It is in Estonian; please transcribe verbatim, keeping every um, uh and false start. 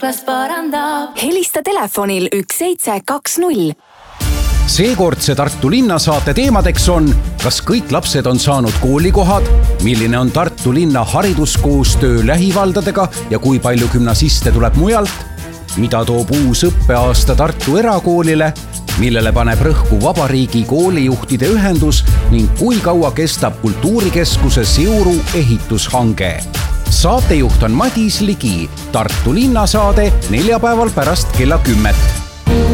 Klas parandab. Helista telefonil üks seitse kaks null. Seekordse Tartu linna saate teemadeks on, kas kõik lapsed on saanud koolikohad, milline on Tartu linna hariduskoostöö lähivaldadega ja kui palju gümnasiste tuleb mujalt, mida toob uus õppeaasta Tartu erakoolile, millele paneb rõhku Vabariigi koolijuhtide ühendus ning kui kaua kestab kultuurikeskuse Siuru ehitushange. Saatejuht on Madis Ligi, Tartu linnasaade neljapäeval pärast kella kümmet.